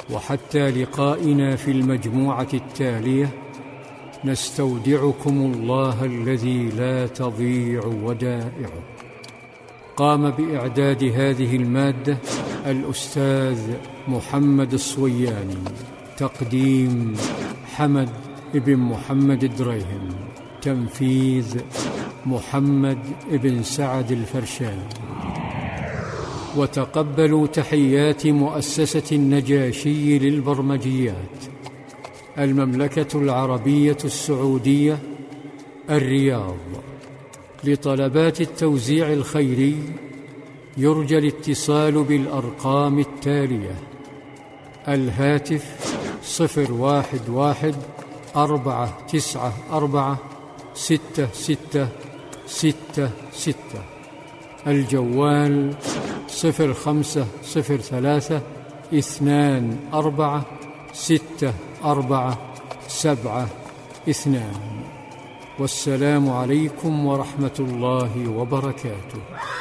وحتى لقائنا في المجموعة التالية، نستودعكم الله الذي لا تضيع ودائعه. قام بإعداد هذه المادة الأستاذ محمد الصوياني، تقديم حمد بن محمد الدريهم، تنفيذ محمد بن سعد الفرشان. وتقبلوا تحيات مؤسسة النجاشي للبرمجيات، المملكة العربية السعودية، الرياض. لطلبات التوزيع الخيري يرجى الاتصال بالأرقام التالية: الهاتف 011-494-6666، الجوال 0503-246472. والسلام عليكم ورحمة الله وبركاته.